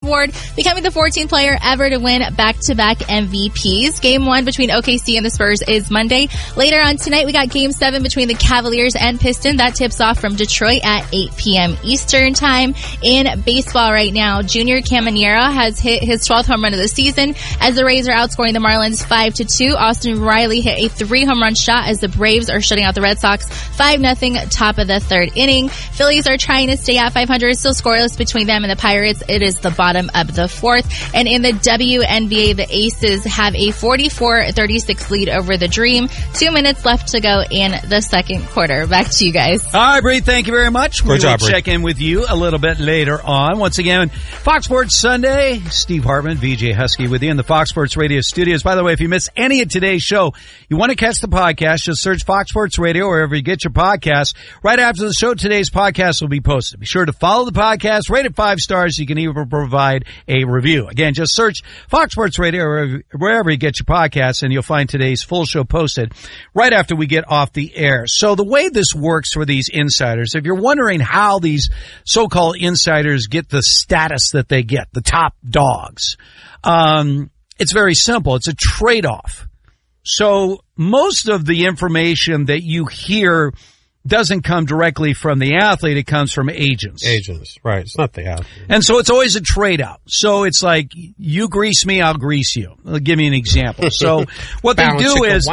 Ward, becoming the 14th player ever to win back-to-back MVPs. Game 1 between OKC and the Spurs is Monday. Later on tonight, we got Game 7 between the Cavaliers and Pistons. That tips off from Detroit at 8 p.m. Eastern time. In baseball right now, Junior Caminero has hit his 12th home run of the season as the Rays are outscoring the Marlins 5-2. Austin Riley hit a 3-home run shot as the Braves are shutting out the Red Sox 5-0 top of the third inning. Phillies are trying to stay at 500. Still scoreless between them and the Pirates. It is the bottom of the fourth. And in the WNBA, the Aces have a 44-36 lead over the Dream. 2 minutes left to go in the second quarter. Back to you guys. All right, Bree, thank you very much. Good job, We'll check in with you a little bit later on. Once again, Fox Sports Sunday. Steve Hartman, VJ Husky with you in the Fox Sports Radio studios. By the way, if you miss any of today's show, you want to catch the podcast, just search Fox Sports Radio wherever you get your podcasts. Right after the show, today's podcast will be posted. Be sure to follow the podcast, rate it 5 stars. You can even provide a review. Again, just search Fox Sports Radio wherever you get your podcasts, and you'll find today's full show posted right after we get off the air. So the way this works for these insiders, if you're wondering how these so-called insiders get the status that they get, the top dogs, it's very simple. It's a trade-off. So most of the information that you hear doesn't come directly from the athlete. It comes from agents. Agents, right. It's not the athlete. And so it's always a trade-out. So it's like, you grease me, I'll grease you. I'll give you an example. So what they do is,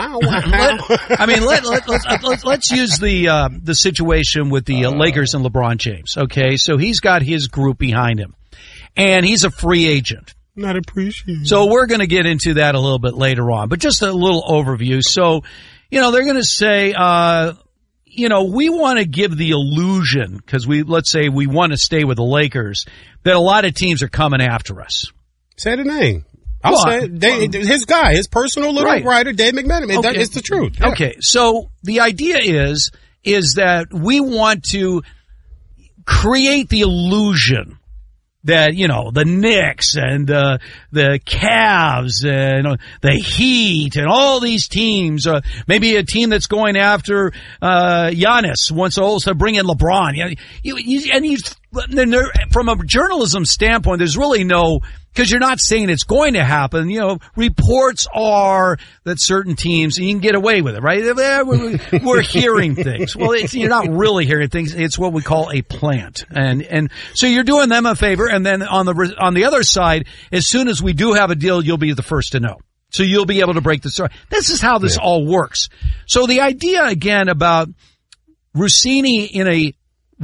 let's use the situation with the Lakers and LeBron James. Okay. So he's got his group behind him and he's a free agent. Not appreciated. So we're going to get into that a little bit later on, but just a little overview. So, they're going to say, we want to give the illusion, because let's say we want to stay with the Lakers, that a lot of teams are coming after us. Say the name. I'll say it. His guy, his personal little writer, Dave McMenamin. Okay. It's the truth. Yeah. Okay. So the idea is that we want to create the illusion that, the Knicks and the Cavs and the Heat and all these teams, maybe a team that's going after Giannis wants to also bring in LeBron. From a journalism standpoint, there's really no, because you're not saying it's going to happen. Reports are that certain teams, and you can get away with it, right? We're hearing things. Well, you're not really hearing things. It's what we call a plant. And so you're doing them a favor. And then on the other side, as soon as we do have a deal, you'll be the first to know. So you'll be able to break the story. This is how this all works. So the idea again about Rossini in a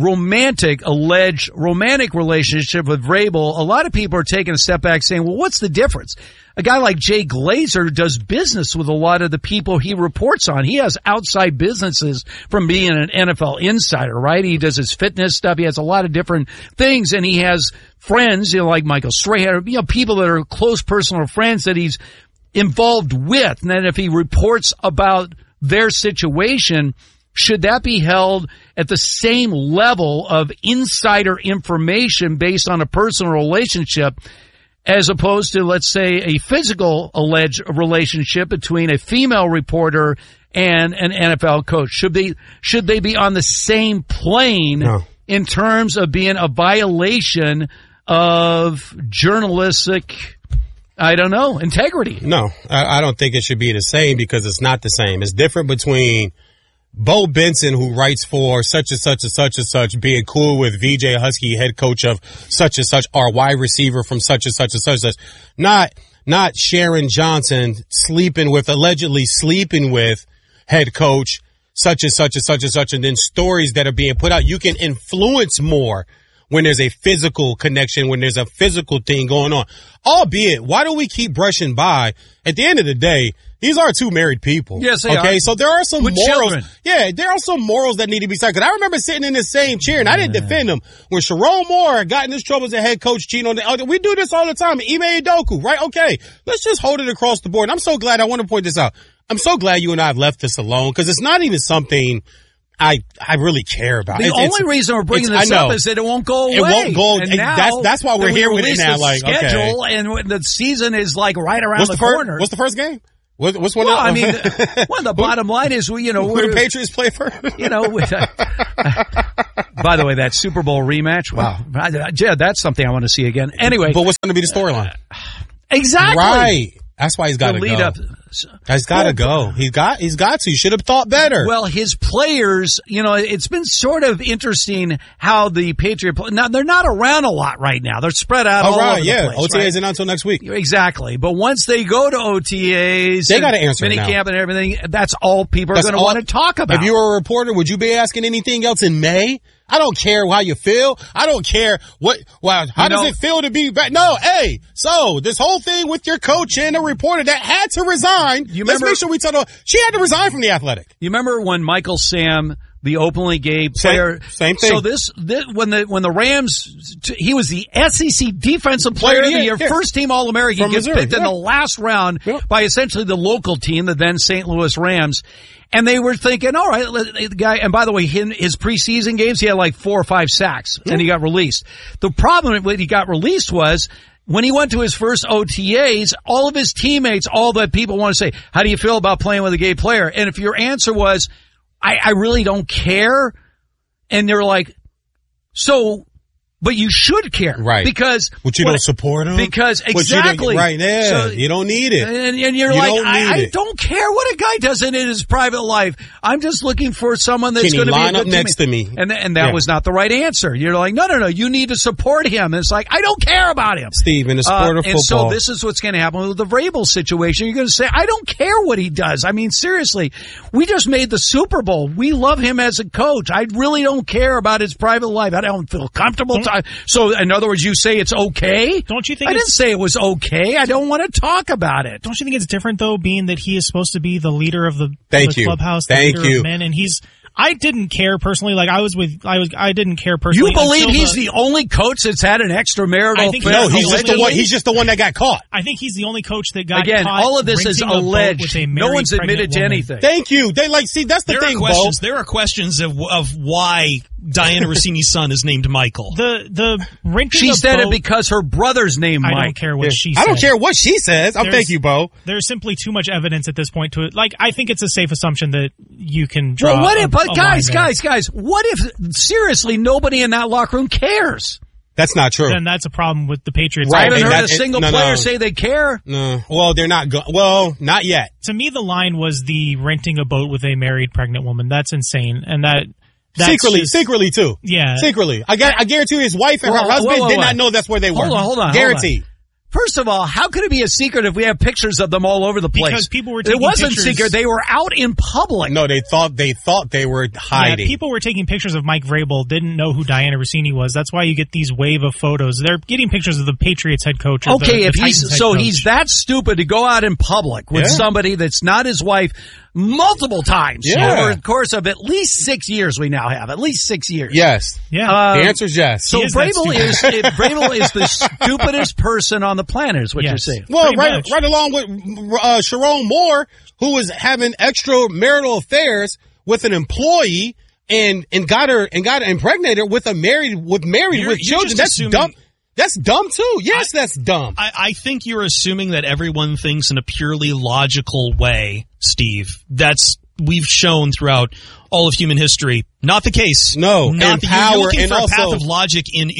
alleged romantic relationship with Vrabel, a lot of people are taking a step back saying, well, what's the difference? A guy like Jay Glazer does business with a lot of the people he reports on. He has outside businesses from being an NFL insider, right? He does his fitness stuff. He has a lot of different things, and he has friends, like Michael Strahan, people that are close personal friends that he's involved with. And then if he reports about their situation, should that be held at the same level of insider information based on a personal relationship as opposed to, let's say, a physical alleged relationship between a female reporter and an NFL coach? Should they be on the same plane in terms of being a violation of journalistic, integrity? No, I don't think it should be the same, because it's not the same. It's different between Bo Benson, who writes for such and such and such and such, being cool with VJ Husky, head coach of such and such, our wide receiver from such and such and such and such. Not Sharon Johnson allegedly sleeping with head coach such and such and such and such, and then stories that are being put out. You can influence more when there's a physical connection, when there's a physical thing going on. Albeit, why do we keep brushing by? At the end of the day, these are two married people. Yes, they are. Okay, so there are some with morals. Children. Yeah, there are some morals that need to be said. Because I remember sitting in the same chair, and I didn't defend him when Sharon Moore got in his trouble as a head coach, cheating on the. We do this all the time. Ime Udoka, right? Okay, let's just hold it across the board. And I'm so glad. I want to point this out. I'm so glad you and I have left this alone, because it's not even something I really care about. The only reason we're bringing this up is that it won't go away. It won't go. And now, that's why we're here with it now. Like, schedule, okay. And the season is like right around the corner. What's the first game? What's one? Well, I mean, the bottom line is, who the Patriots play first? By the way, that Super Bowl rematch, wow. Yeah, that's something I want to see again. Anyway. But what's going to be the storyline? Exactly. Right. That's why he's got to go. He's got to go. He's got to. You should have thought better. Well, his players, it's been sort of interesting how the now they're not around a lot right now. They're spread out all over the place. OTAs right? are not until next week. Exactly. But once they go to OTAs, they got to answer minicamp and everything, that's all people are going to want to talk about. If you were a reporter, would you be asking anything else in May? I don't care how you feel. I don't care how does it feel to be back? No, hey, so this whole thing with your coach and a reporter that had to resign. Let's make sure we talk about, she had to resign from the Athletic. You remember when Michael Sam, the openly gay player, same thing. So this when the Rams, he was the SEC Defensive Player of the Year, first team All-American, gets picked in the last round by essentially the local team, the then St. Louis Rams. And they were thinking, all right, the guy, and by the way, his preseason games, he had like 4 or 5 sacks, and he got released. The problem when he got released was, when he went to his first OTAs, all of his teammates, all the people want to say, how do you feel about playing with a gay player? And if your answer was, I really don't care, and they're like, but you should care. Right. Because. But you don't support him? Because, exactly. Right there. So, you don't need it. And you're like, I don't care what a guy does in his private life. I'm just looking for someone that's going to be line up next to me. And that was not the right answer. You're like, no, you need to support him. And it's like, I don't care about him. Steve, in the sport of football. And so this is what's going to happen with the Vrabel situation. You're going to say, I don't care what he does. I mean, seriously, we just made the Super Bowl. We love him as a coach. I really don't care about his private life. I don't feel comfortable. So, in other words, you say it's okay? Don't you think I didn't say it was okay. I don't want to talk about it. Don't you think it's different, though, being that he is supposed to be the leader of the clubhouse, the leader of men, and I didn't care personally. Like I didn't care personally. You believe he's the only coach that's had an extramarital affair? No, he's just the one that got caught. I think he's the only coach that got caught. Again, all of this is alleged. No one's admitted to anything. Thank you. That's the thing, Bo. There are questions of why Diana Rossini's son is named Michael. The renting she a said boat, it because her brother's named Mike. I don't care what she says. I don't care what she says. Thank you, Bo. There's simply too much evidence at this point to it. Like, I think it's a safe assumption that you can draw. Well, what if, guys, what if seriously nobody in that locker room cares? That's not true. Then that's a problem with the Patriots. I haven't heard a single player say they care. No. Well, they're not not yet. To me, the line was the renting a boat with a married pregnant woman. That's insane. And secretly too. Yeah. Secretly. I guarantee you his wife and her husband did not know that's where they were. Hold on. Guaranteed. First of all, how could it be a secret if we have pictures of them all over the place? Because people were taking pictures. It wasn't pictures. secret. They were out in public. No, they thought they were hiding. Yeah, people were taking pictures of Mike Vrabel, didn't know who Diana Rossini was. That's why you get these wave of photos. They're getting pictures of the Patriots head coach. Or okay, the he's that stupid to go out in public with somebody that's not his wife multiple times over the course of at least 6 years. We now have at least 6 years. Yes. Yeah. The answer is yes. So Vrabel is the stupidest person on the planet, is what you're saying. Well, right along with Sharon Moore, who was having extramarital affairs with an employee and got impregnated with children. That's dumb. That's dumb too. Yes, that's dumb. I think you're assuming that everyone thinks in a purely logical way, Steve. We've shown throughout all of human history. Not the case. No. Not and the, power, you're looking and for also, a path of logic in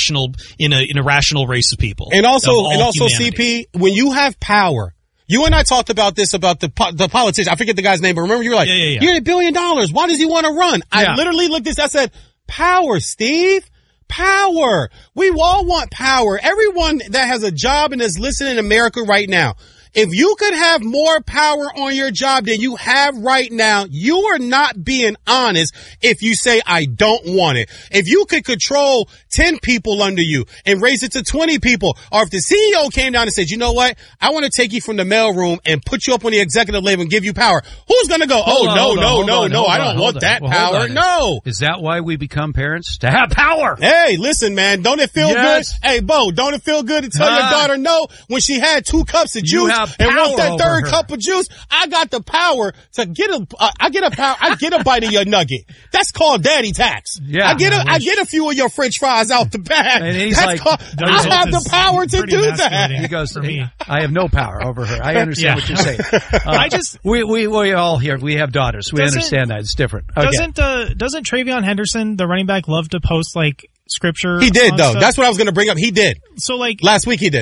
a rational race of people. And also humanity. CP, when you have power, you and I talked about this about the politician. I forget the guy's name, but remember you were like, you're $1 billion. Why does he want to run? I literally looked at this. I said, power, Steve. Power. We all want power. Everyone that has a job and is listening in America right now, if you could have more power on your job than you have right now, you are not being honest if you say, I don't want it. If you could control 10 people under you and raise it to 20 people, or if the CEO came down and said, you know what, I want to take you from the mailroom and put you up on the executive level and give you power, who's going to go, I don't want that power. No. Is that why we become parents? To have power. Hey, listen, man, don't it feel good? Hey, Bo, don't it feel good to tell your daughter no when she had 2 cups of juice? and want that power third over her. cup of juice, I got the power to get I get a bite of your nugget. That's called daddy tax. Yeah. I get a few of your French fries out the bag. And he's That's like, called, I have the power to do that. He goes, for me. I have no power over her. I understand what you're saying. We all here, we have daughters. We understand that. It's different. Okay. Doesn't TreVeyon Henderson, the running back, love to post like scripture? He did though. Stuff? That's what I was going to bring up. He did. So like last week he did.